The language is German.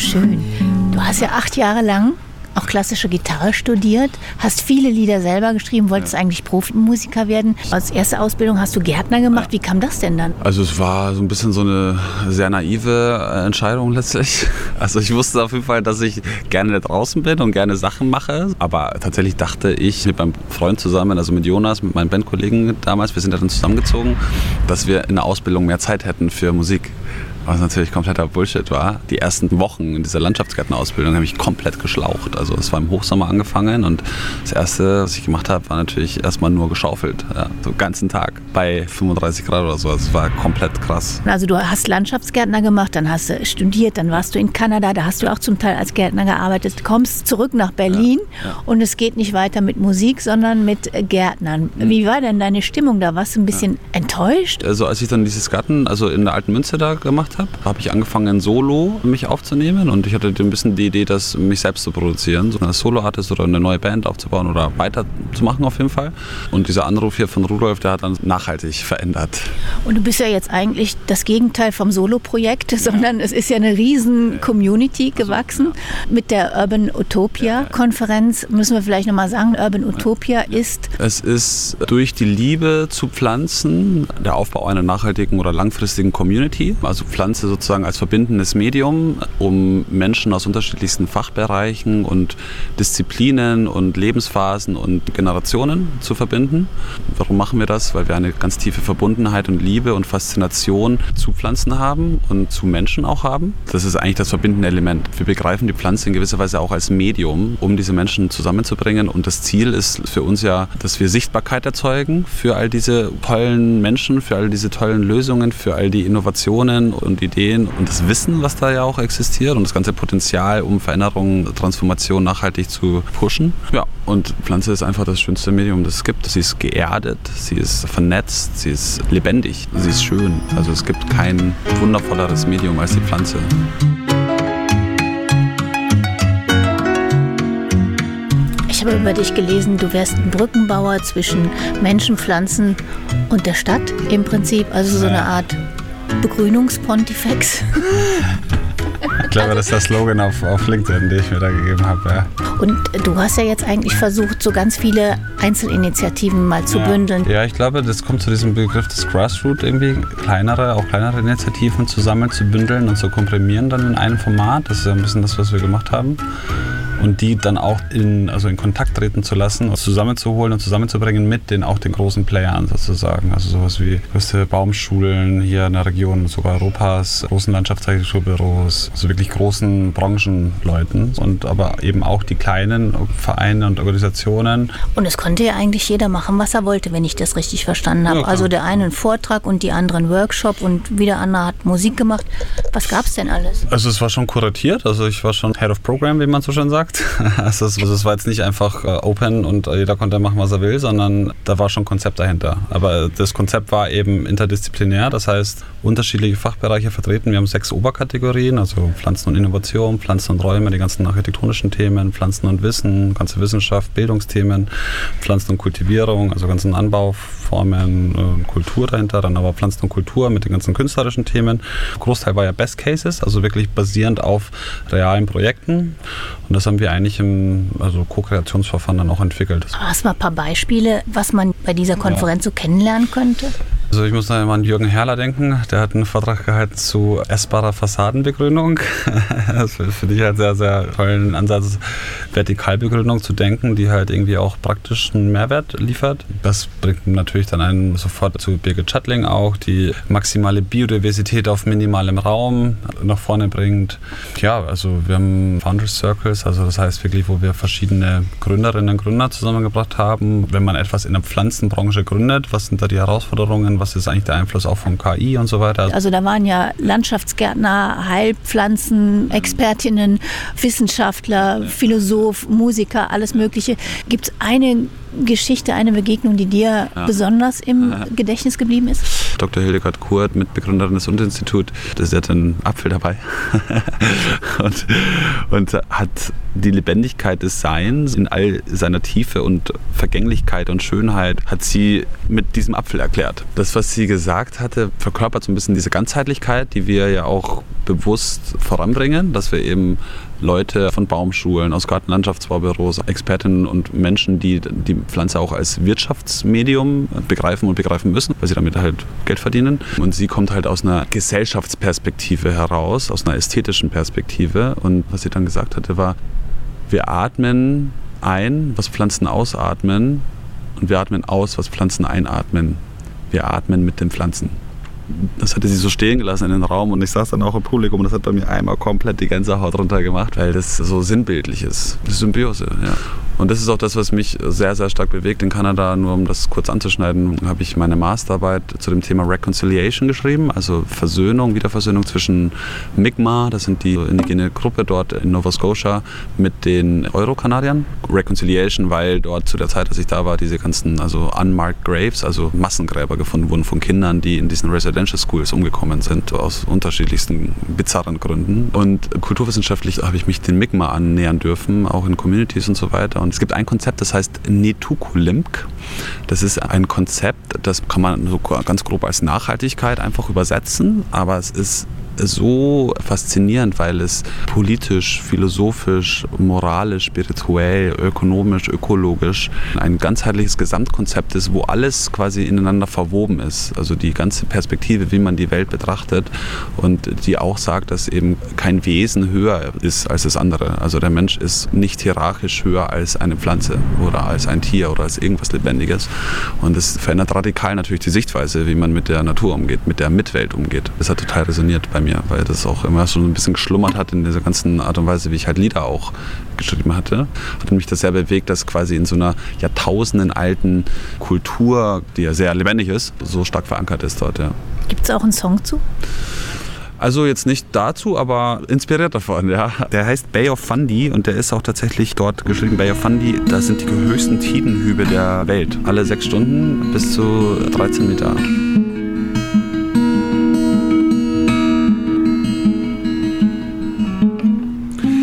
schön. Du hast ja 8 Jahre lang auch klassische Gitarre studiert, hast viele Lieder selber geschrieben, wolltest eigentlich Profimusiker werden. Als erste Ausbildung hast du Gärtner gemacht. Wie kam das denn dann? Also es war so ein bisschen so eine sehr naive Entscheidung letztlich. Also ich wusste auf jeden Fall, dass ich gerne da draußen bin und gerne Sachen mache. Aber tatsächlich dachte ich mit meinem Freund zusammen, also mit Jonas, mit meinen Bandkollegen damals, wir sind dann zusammengezogen, dass wir in der Ausbildung mehr Zeit hätten für Musik. Was natürlich kompletter Bullshit war. Die ersten Wochen in dieser Landschaftsgärtnerausbildung habe ich komplett geschlaucht. Also es war im Hochsommer angefangen und das Erste, was ich gemacht habe, war natürlich erstmal nur geschaufelt. Ja, so den ganzen Tag bei 35 Grad oder so. Es war komplett krass. Also du hast Landschaftsgärtner gemacht, dann hast du studiert, dann warst du in Kanada, da hast du auch zum Teil als Gärtner gearbeitet. Du kommst zurück nach Berlin und es geht nicht weiter mit Musik, sondern mit Gärtnern. Wie war denn deine Stimmung da? Warst du ein bisschen enttäuscht? Also als ich dann dieses Garten, also in der Alten Münze da gemacht habe ich angefangen solo mich aufzunehmen und ich hatte ein bisschen die Idee, das mich selbst zu produzieren, so als Solo-Artist oder eine neue Band aufzubauen oder weiterzumachen auf jeden Fall. Und dieser Anruf hier von Rudolf, der hat dann nachhaltig verändert. Und du bist ja jetzt eigentlich das Gegenteil vom Solo-Projekt, sondern es ist ja eine riesen Community gewachsen. Mit der Urban Utopia-Konferenz müssen wir vielleicht nochmal sagen, Urban Utopia ist... Es ist durch die Liebe zu Pflanzen der Aufbau einer nachhaltigen oder langfristigen Community, also Pflanze sozusagen als verbindendes Medium, um Menschen aus unterschiedlichsten Fachbereichen und Disziplinen und Lebensphasen und Generationen zu verbinden. Warum machen wir das? Weil wir eine ganz tiefe Verbundenheit und Liebe und Faszination zu Pflanzen haben und zu Menschen auch haben. Das ist eigentlich das verbindende Element. Wir begreifen die Pflanze in gewisser Weise auch als Medium, um diese Menschen zusammenzubringen. Und das Ziel ist für uns ja, dass wir Sichtbarkeit erzeugen für all diese tollen Menschen, für all diese tollen Lösungen, für all die Innovationen und Ideen und das Wissen, was da ja auch existiert und das ganze Potenzial, um Veränderung, Transformation nachhaltig zu pushen. Ja, und Pflanze ist einfach das schönste Medium, das es gibt. Sie ist geerdet, sie ist vernetzt, sie ist lebendig, sie ist schön. Also es gibt kein wundervolleres Medium als die Pflanze. Ich habe über dich gelesen, du wärst ein Brückenbauer zwischen Menschen, Pflanzen und der Stadt im Prinzip, also so eine Art Begrünungspontifex. Ich glaube, das ist der Slogan auf LinkedIn, den ich mir da gegeben habe. Ja. Und du hast ja jetzt eigentlich versucht, so ganz viele Einzelinitiativen mal zu bündeln. Ja, ich glaube, das kommt zu diesem Begriff des Grassroot irgendwie, kleinere Initiativen zusammen zu bündeln und zu komprimieren dann in einem Format. Das ist ja ein bisschen das, was wir gemacht haben. Und die dann auch in Kontakt treten zu lassen und zusammenzuholen und zusammenzubringen mit den großen Playern sozusagen. Also sowas wie größte Baumschulen hier in der Region, sogar Europas, großen Landschaftsarchitekturbüros, also wirklich großen Branchenleuten und aber eben auch die kleinen Vereine und Organisationen. Und es konnte ja eigentlich jeder machen, was er wollte, wenn ich das richtig verstanden habe. Ja, also der eine einen Vortrag und die andere einen Workshop und wieder andere hat Musik gemacht. Was gab es denn alles? Also es war schon kuratiert, also ich war schon Head of Program, wie man so schön sagt. Also es war jetzt nicht einfach open und jeder konnte machen, was er will, sondern da war schon ein Konzept dahinter. Aber das Konzept war eben interdisziplinär, das heißt unterschiedliche Fachbereiche vertreten. Wir haben 6 Oberkategorien, also Pflanzen und Innovation, Pflanzen und Räume, die ganzen architektonischen Themen, Pflanzen und Wissen, ganze Wissenschaft, Bildungsthemen, Pflanzen und Kultivierung, also ganzen Anbauformen, Kultur dahinter, dann aber Pflanzen und Kultur mit den ganzen künstlerischen Themen. Großteil war ja Best Cases, also wirklich basierend auf realen Projekten. Und das haben wir eigentlich im Co-Kreationsverfahren dann auch entwickelt. Hast du mal ein paar Beispiele, was man bei dieser Konferenz so kennenlernen könnte? Also ich muss da immer an Jürgen Herrler denken, der hat einen Vortrag gehalten zu essbarer Fassadenbegrünung. Das finde ich halt sehr, sehr tollen Ansatz, Vertikalbegrünung zu denken, die halt irgendwie auch praktisch einen Mehrwert liefert. Das bringt natürlich dann einen sofort zu Birgit Schattling auch, die maximale Biodiversität auf minimalem Raum nach vorne bringt. Ja, also wir haben Founders Circles, also das heißt wirklich, wo wir verschiedene Gründerinnen und Gründer zusammengebracht haben. Wenn man etwas in der Pflanzenbranche gründet, was sind da die Herausforderungen? Was ist eigentlich der Einfluss auch von KI und so weiter? Also da waren ja Landschaftsgärtner, Heilpflanzen, Expertinnen, Wissenschaftler, Philosoph, Musiker, alles Mögliche. Gibt es eine Geschichte, eine Begegnung, die dir besonders im Gedächtnis geblieben ist? Dr. Hildegard Kurt, Mitbegründerin des Instituts, sie hat einen Apfel dabei und hat die Lebendigkeit des Seins in all seiner Tiefe und Vergänglichkeit und Schönheit hat sie mit diesem Apfel erklärt. Das, was sie gesagt hatte, verkörpert so ein bisschen diese Ganzheitlichkeit, die wir ja auch bewusst voranbringen, dass wir eben Leute von Baumschulen, aus Gartenlandschaftsbaubüros, Expertinnen und Menschen, die die Pflanze auch als Wirtschaftsmedium begreifen und begreifen müssen, weil sie damit halt Geld verdienen. Und sie kommt halt aus einer Gesellschaftsperspektive heraus, aus einer ästhetischen Perspektive. Und was sie dann gesagt hatte, war, wir atmen ein, was Pflanzen ausatmen, und wir atmen aus, was Pflanzen einatmen. Wir atmen mit den Pflanzen. Das hatte sie so stehen gelassen in den Raum und ich saß dann auch im Publikum und das hat bei mir einmal komplett die Gänsehaut runtergemacht, weil das so sinnbildlich ist. Das ist Symbiose, ja. Und das ist auch das, was mich sehr, sehr stark bewegt. In Kanada, nur um das kurz anzuschneiden, habe ich meine Masterarbeit zu dem Thema Reconciliation geschrieben, also Versöhnung, Wiederversöhnung zwischen Mi'kmaq, das sind die indigene Gruppe dort in Nova Scotia, mit den Euro-Kanadiern. Reconciliation, weil dort zu der Zeit, als ich da war, diese ganzen unmarked graves, also Massengräber gefunden wurden von Kindern, die in diesen Residential Schools umgekommen sind, aus unterschiedlichsten bizarren Gründen. Und kulturwissenschaftlich habe ich mich den Mi'kmaq annähern dürfen, auch in Communities und so weiter. Und es gibt ein Konzept, das heißt Netukulimk. Das ist ein Konzept, das kann man so ganz grob als Nachhaltigkeit einfach übersetzen, aber es ist so faszinierend, weil es politisch, philosophisch, moralisch, spirituell, ökonomisch, ökologisch ein ganzheitliches Gesamtkonzept ist, wo alles quasi ineinander verwoben ist. Also die ganze Perspektive, wie man die Welt betrachtet und die auch sagt, dass eben kein Wesen höher ist als das andere. Also der Mensch ist nicht hierarchisch höher als eine Pflanze oder als ein Tier oder als irgendwas Lebendiges. Und das verändert radikal natürlich die Sichtweise, wie man mit der Natur umgeht, mit der Mitwelt umgeht. Das hat total resoniert bei mir, weil das auch immer schon ein bisschen geschlummert hat in dieser ganzen Art und Weise, wie ich halt Lieder auch geschrieben hatte. Hat mich das sehr bewegt, dass quasi in so einer Jahrtausenden alten Kultur, die ja sehr lebendig ist, so stark verankert ist dort. Ja. Gibt es auch einen Song zu? Also jetzt nicht dazu, aber inspiriert davon, ja. Der heißt Bay of Fundy und der ist auch tatsächlich dort geschrieben. Bay of Fundy, das sind die höchsten Tidenhübe der Welt. Alle 6 Stunden bis zu 13 Meter.